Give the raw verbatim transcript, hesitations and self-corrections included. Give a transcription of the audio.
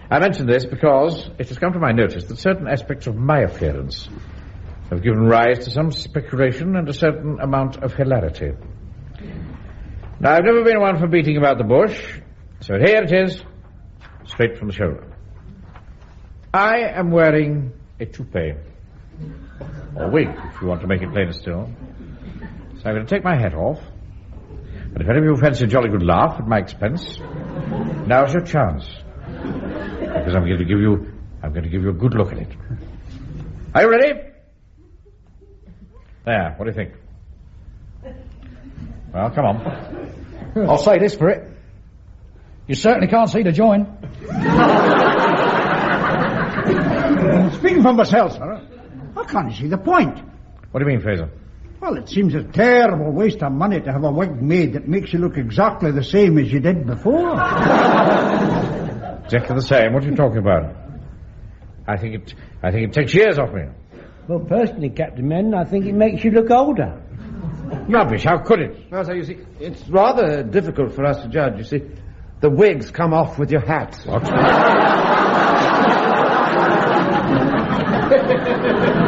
I mention this because it has come to my notice that certain aspects of my appearance have given rise to some speculation and a certain amount of hilarity. Now, I've never been one for beating about the bush, so here it is, straight from the shoulder. I am wearing a toupee, or wig, if you want to make it plainer still. So I'm going to take my hat off, and if any of you fancy a jolly good laugh at my expense, now's your chance. Because I'm going to give you, I'm going to give you a good look at it. Are you ready? There, what do you think? Well, come on. I'll say this for it. You certainly can't see the join. Speaking for myself, sir, I can't see the point. What do you mean, Fraser? Well, it seems a terrible waste of money to have a wig made that makes you look exactly the same as you did before. Exactly the same. What are you talking about? I think it. I think it takes years off me. Well, personally, Captain Men, I think it makes you look older. Rubbish! How could it? Well, so you see, it's rather difficult for us to judge. You see, the wigs come off with your hat. What?